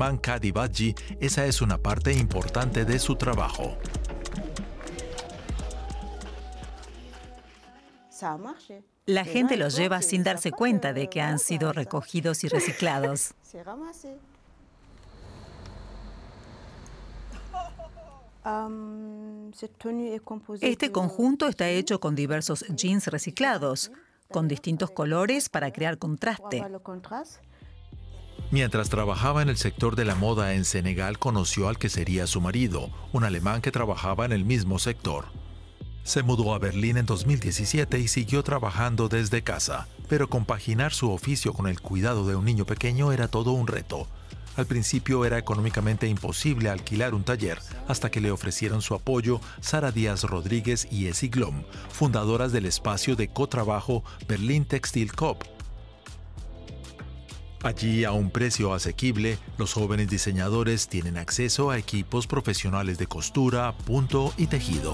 alemán Kadi Badji, esa es una parte importante de su trabajo. La gente los lleva sin darse cuenta de que han sido recogidos y reciclados. Este conjunto está hecho con diversos jeans reciclados, con distintos colores para crear contraste. Mientras trabajaba en el sector de la moda en Senegal, conoció al que sería su marido, un alemán que trabajaba en el mismo sector. Se mudó a Berlín en 2017 y siguió trabajando desde casa, pero compaginar su oficio con el cuidado de un niño pequeño era todo un reto. Al principio era económicamente imposible alquilar un taller, hasta que le ofrecieron su apoyo Sara Díaz Rodríguez y Essi Glom, fundadoras del espacio de cotrabajo Berlin Textil Coop. Allí, a un precio asequible, los jóvenes diseñadores tienen acceso a equipos profesionales de costura, punto y tejido.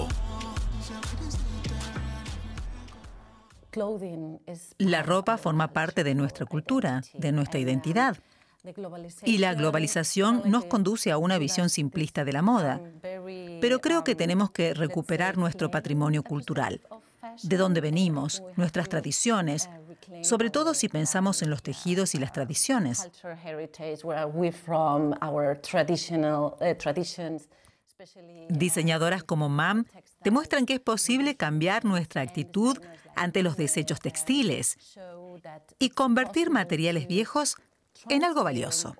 La ropa forma parte de nuestra cultura, de nuestra identidad. Y la globalización nos conduce a una visión simplista de la moda. Pero creo que tenemos que recuperar nuestro patrimonio cultural, de dónde venimos, nuestras tradiciones, sobre todo si pensamos en los tejidos y las tradiciones. Diseñadoras como MAM demuestran que es posible cambiar nuestra actitud ante los desechos textiles y convertir materiales viejos en algo valioso.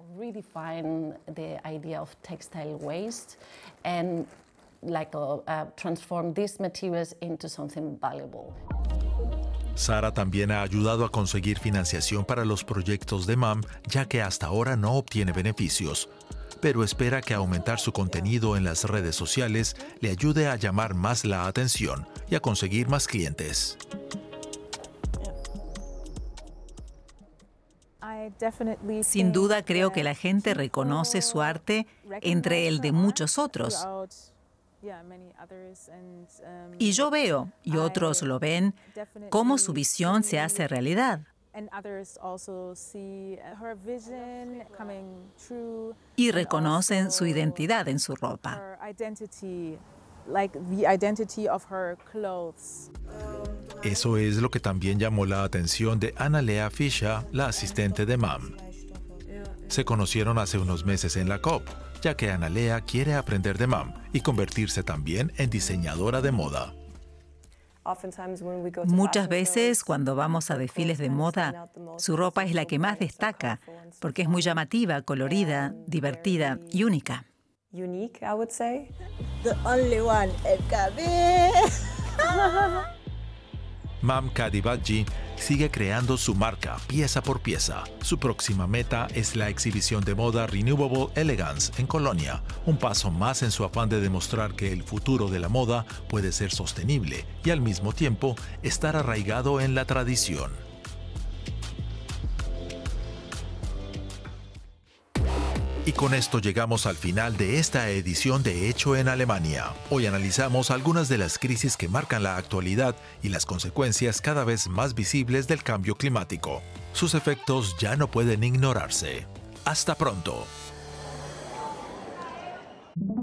Sara también ha ayudado a conseguir financiación para los proyectos de MAM, ya que hasta ahora no obtiene beneficios, pero espera que aumentar su contenido en las redes sociales le ayude a llamar más la atención y a conseguir más clientes. Sin duda creo que la gente reconoce su arte entre el de muchos otros. Y yo veo, y otros lo ven, cómo su visión se hace realidad. Y reconocen su identidad en su ropa. Eso es lo que también llamó la atención de Annalea Fischer, la asistente de MAM. Se conocieron hace unos meses en la COP, ya que Annalea quiere aprender de MAM y convertirse también en diseñadora de moda. Muchas veces, cuando vamos a desfiles de moda, su ropa es la que más destaca, porque es muy llamativa, colorida, divertida y única. Unique, I would say. The only one, el cabello. MAM Kadi Badji sigue creando su marca pieza por pieza. Su próxima meta es la exhibición de moda Renewable Elegance en Colonia, un paso más en su afán de demostrar que el futuro de la moda puede ser sostenible y al mismo tiempo estar arraigado en la tradición. Y con esto llegamos al final de esta edición de Hecho en Alemania. Hoy analizamos algunas de las crisis que marcan la actualidad y las consecuencias cada vez más visibles del cambio climático. Sus efectos ya no pueden ignorarse. ¡Hasta pronto!